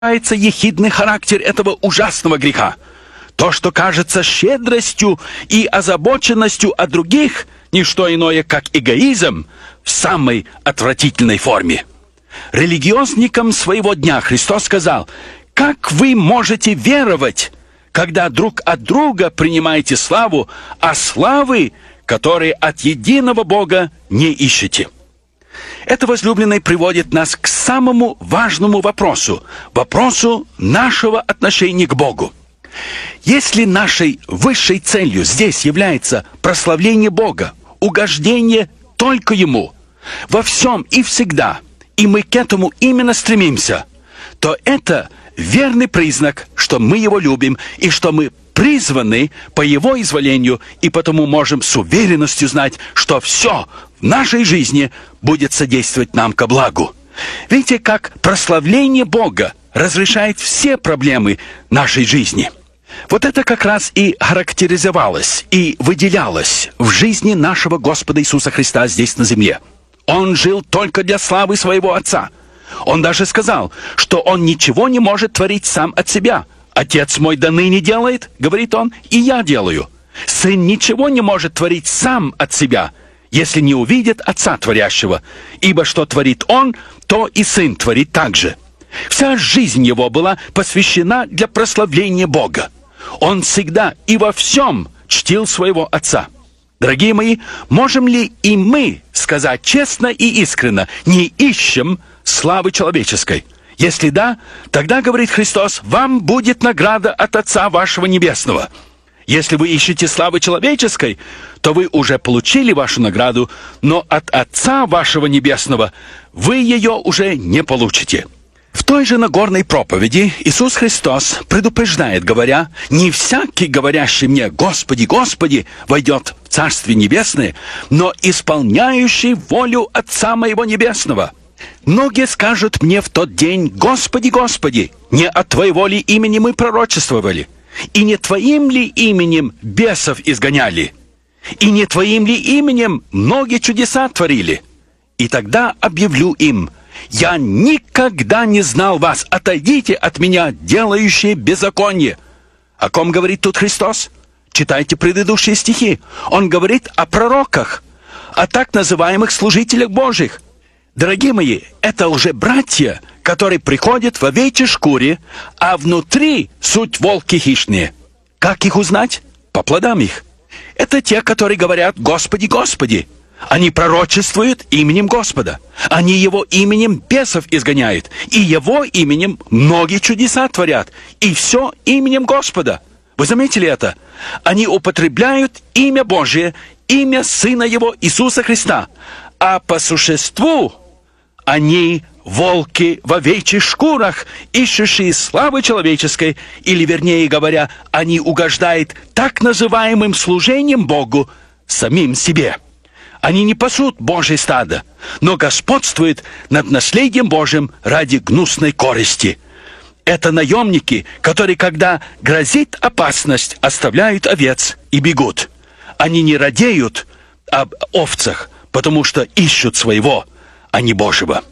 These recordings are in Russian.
ехидный характер этого ужасного греха. То, что кажется щедростью и озабоченностью о других, не что иное, как эгоизм в самой отвратительной форме. Религиозникам своего дня Христос сказал: «Как вы можете веровать, когда друг от друга принимаете славу, а славы, которые от единого Бога, не ищете?» Это, возлюбленный, приводит нас к самому важному вопросу нашего отношения к Богу. Если нашей высшей целью здесь является прославление Бога, угождение только Ему, во всем и всегда, и мы к этому именно стремимся, то это верный признак, что мы Его любим и что мы призваны по Его изволению, и потому можем с уверенностью знать, что все в нашей жизни будет содействовать нам ко благу. Видите, как прославление Бога разрешает все проблемы нашей жизни. Вот это как раз и характеризовалось, и выделялось в жизни нашего Господа Иисуса Христа здесь на земле. Он жил только для славы своего Отца. Он даже сказал, что Он ничего не может творить сам от себя. «Отец мой до ныне делает, — говорит Он, — и я делаю». Сын ничего не может творить сам от себя, если не увидит Отца Творящего. Ибо что творит Он, то и Сын творит также. Вся жизнь Его была посвящена для прославления Бога. Он всегда и во всем чтил своего Отца. Дорогие мои, можем ли и мы сказать честно и искренно: не ищем славы человеческой? Если да, тогда, говорит Христос, вам будет награда от Отца вашего Небесного. Если вы ищете славы человеческой, то вы уже получили вашу награду, но от Отца вашего Небесного вы ее уже не получите. В той же Нагорной проповеди Иисус Христос предупреждает, говоря: «Не всякий, говорящий мне: Господи, Господи, войдет в Царствие Небесное, но исполняющий волю Отца моего Небесного. Многие скажут мне в тот день: Господи, Господи, не от Твоего ли имени мы пророчествовали? И не Твоим ли именем бесов изгоняли? И не Твоим ли именем многие чудеса творили? И тогда объявлю им: я никогда не знал вас, отойдите от меня, делающие беззаконие». О ком говорит тут Христос? Читайте предыдущие стихи. Он говорит о пророках, о так называемых служителях Божьих. Дорогие мои, это уже братья, которые приходят в овечьей шкуре, а внутри суть волки хищные. Как их узнать? По плодам их. Это те, которые говорят: Господи, Господи. Они пророчествуют именем Господа. Они Его именем бесов изгоняют. И Его именем многие чудеса творят. И все именем Господа. Вы заметили это? Они употребляют имя Божие, имя Сына Его, Иисуса Христа. А по существу они волки в овечьих шкурах, ищущие славы человеческой, или, вернее говоря, они угождают так называемым служением Богу самим себе. Они не пасут Божье стадо, но господствуют над наследием Божьим ради гнусной корысти. Это наемники, которые, когда грозит опасность, оставляют овец и бегут. Они не радеют об овцах, потому что ищут своего, а не Божьего.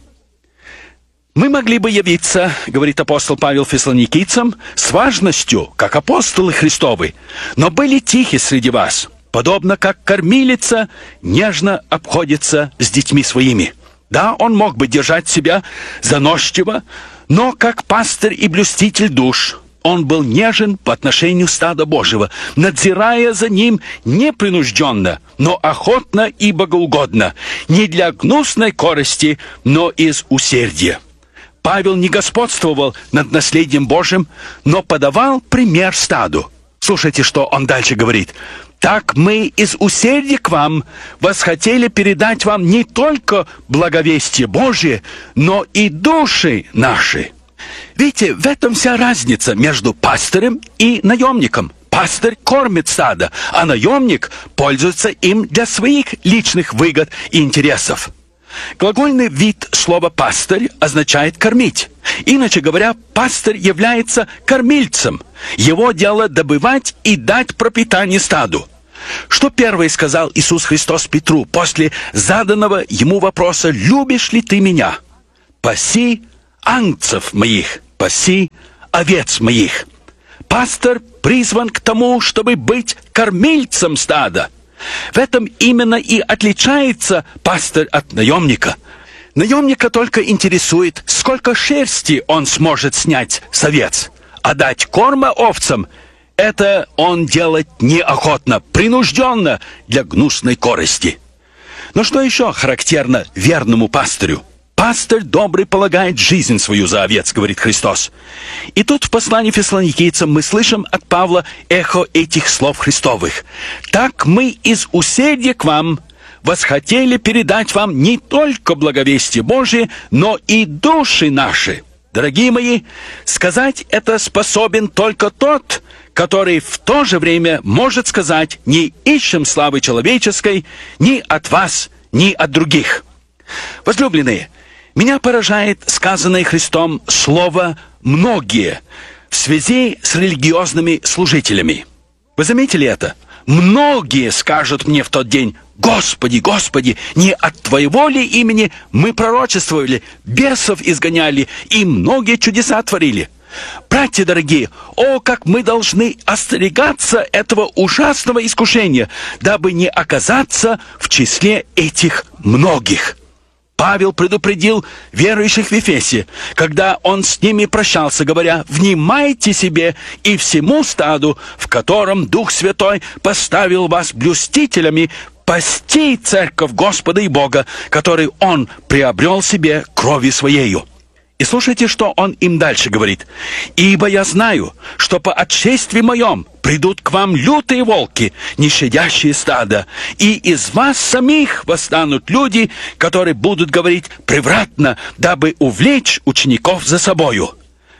Мы могли бы явиться, говорит апостол Павел Фессалоникийцам, с важностью, как апостолы Христовы, но были тихи среди вас, подобно как кормилица нежно обходится с детьми своими. Да, он мог бы держать себя заносчиво, но как пастырь и блюститель душ он был нежен по отношению стада Божьего, надзирая за ним непринужденно, но охотно и богоугодно, не для гнусной корысти, но из усердия. Павел не господствовал над наследием Божьим, но подавал пример стаду. Слушайте, что он дальше говорит. «Так мы из усердия к вам восхотели передать вам не только благовестие Божие, но и души наши». Видите, в этом вся разница между пастырем и наемником. Пастырь кормит стадо, а наемник пользуется им для своих личных выгод и интересов. Глагольный вид слова «пастырь» означает «кормить». Иначе говоря, пастырь является кормильцем. Его дело добывать и дать пропитание стаду. Что первый сказал Иисус Христос Петру после заданного ему вопроса: «Любишь ли ты меня? Паси агнцев моих». «Паси овец моих». Пастор призван к тому, чтобы быть кормильцем стада. В этом именно и отличается пастырь от наемника. Наемника только интересует, сколько шерсти он сможет снять с овец, а дать корма овцам – это он делать неохотно, принужденно для гнусной корысти. Но что еще характерно верному пастырю? «Пастырь добрый полагает жизнь свою за овец», говорит Христос. И тут в послании Фессалоникийцам мы слышим от Павла эхо этих слов Христовых. «Так мы из усердия к вам восхотели передать вам не только благовестие Божие, но и души наши». Дорогие мои, сказать это способен только тот, который в то же время может сказать: «Не ищем славы человеческой ни от вас, ни от других». Возлюбленные, меня поражает сказанное Христом слово «многие» в связи с религиозными служителями. Вы заметили это? Многие скажут мне в тот день: «Господи, Господи, не от Твоего ли имени мы пророчествовали, бесов изгоняли и многие чудеса творили?» Братья дорогие, о, как мы должны остерегаться этого ужасного искушения, дабы не оказаться в числе этих многих. Павел предупредил верующих в Ефесе, когда он с ними прощался, говоря: «Внимайте себе и всему стаду, в котором Дух Святой поставил вас блюстителями, пасти церковь Господа и Бога, который Он приобрел себе кровью Своею». И слушайте, что он им дальше говорит. «Ибо я знаю, что по отшествии моем придут к вам лютые волки, не щадящие стада, и из вас самих восстанут люди, которые будут говорить превратно, дабы увлечь учеников за собою.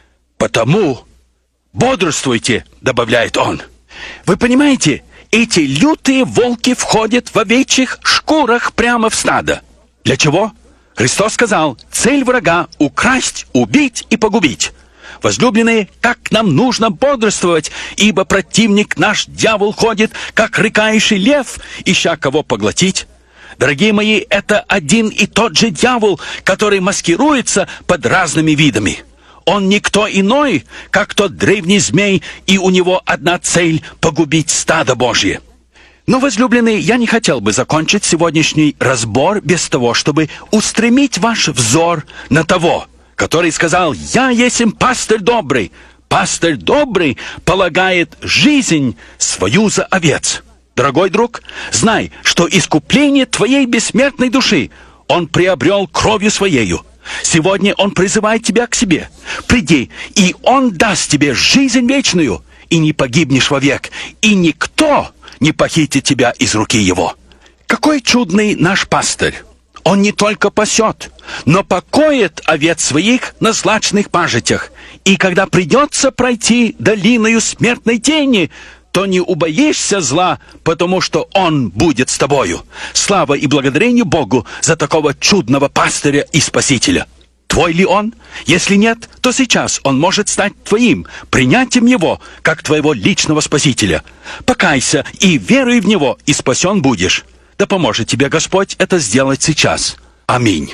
Потому бодрствуйте», добавляет он. Вы понимаете, эти лютые волки входят в овечьих шкурах прямо в стадо. Для чего? Христос сказал: цель врага — украсть, убить и погубить. Возлюбленные, как нам нужно бодрствовать, ибо противник наш, дьявол, ходит, как рыкающий лев, ища кого поглотить. Дорогие мои, это один и тот же дьявол, который маскируется под разными видами. Он никто иной, как тот древний змей, и у него одна цель — погубить стадо Божье. Но, возлюбленные, я не хотел бы закончить сегодняшний разбор без того, чтобы устремить ваш взор на того, который сказал: «Я есмь пастырь добрый». Пастырь добрый полагает жизнь свою за овец. Дорогой друг, знай, что искупление твоей бессмертной души Он приобрел кровью Своею. Сегодня Он призывает тебя к себе. Приди, и Он даст тебе жизнь вечную, и не погибнешь вовек, и никто не похитит тебя из руки Его. Какой чудный наш пастырь! Он не только пасет, но покоит овец своих на злачных пажитях. И когда придется пройти долиною смертной тени, то не убоишься зла, потому что Он будет с тобою. Слава и благодарение Богу за такого чудного пастыря и спасителя. Твой ли он? Если нет, то сейчас он может стать твоим, принятием его, как твоего личного спасителя. Покайся и веруй в него, и спасен будешь. Да поможет тебе Господь это сделать сейчас. Аминь.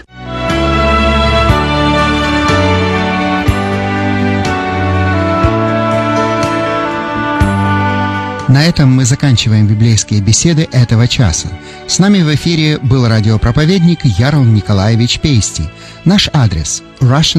На этом мы заканчиваем библейские беседы этого часа. С нами в эфире был радиопроповедник Ярл Николаевич Пейсти. Наш адрес –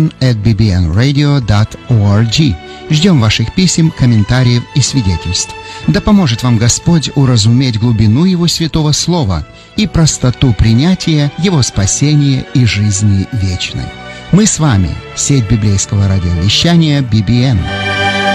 russian@bbnradio.org. Ждем ваших писем, комментариев и свидетельств. Да поможет вам Господь уразуметь глубину Его святого Слова и простоту принятия Его спасения и жизни вечной. Мы с вами – сеть библейского радиовещания BBN.